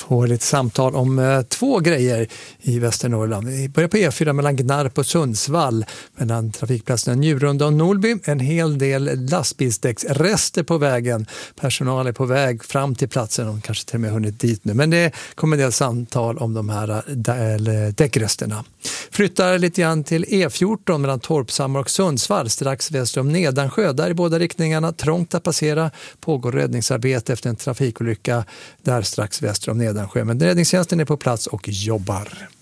får lite samtal om två grejer i Västernorrland. Vi börjar på E4 mellan Gnarp och Sundsvall, mellan trafikplatserna Njurunda och Norrby. En hel del lastbilsdäcksrester på vägen. Personal är på väg fram till platsen och kanske till och med hunnit dit nu. Men det kommer en del samtal om de här däckresterna. Flyttar lite grann till E14 mellan Torpshammar och Sundsvall, strax väster om Nedansjö. Där i båda riktningarna trångt att passera. Pågår räddningsarbete efter en trafikolycka där strax väster om Nedansjö. Men räddningstjänsten är på plats och jobbar.